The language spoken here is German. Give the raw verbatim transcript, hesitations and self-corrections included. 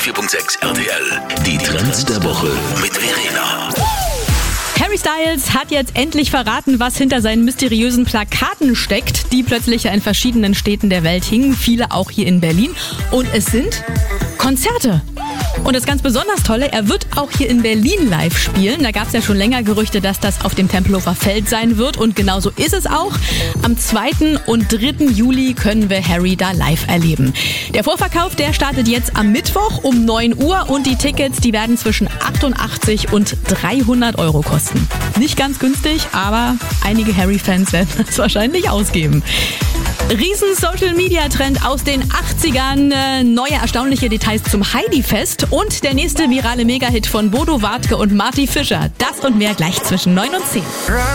hundertvier Komma sechs R T L. Die Trends der Woche mit Verena. Harry Styles hat jetzt endlich verraten, was hinter seinen mysteriösen Plakaten steckt, die plötzlich in verschiedenen Städten der Welt hingen, viele auch hier in Berlin. Und es sind Konzerte. Und das ganz besonders Tolle, er wird auch hier in Berlin live spielen. Da gab es ja schon länger Gerüchte, dass das auf dem Tempelhofer Feld sein wird. Und genauso ist es auch. Am zweiten und dritten Juli können wir Harry da live erleben. Der Vorverkauf, der startet jetzt am Mittwoch um neun Uhr. Und die Tickets, die werden zwischen achtundachtzig und dreihundert Euro kosten. Nicht ganz günstig, aber einige Harry-Fans werden das wahrscheinlich ausgeben. Riesen-Social-Media-Trend aus den achtzigern, äh, neue erstaunliche Details zum Heidi-Fest und der nächste virale Mega-Hit von Bodo Wartke und Marty Fischer. Das und mehr gleich zwischen neun und zehn.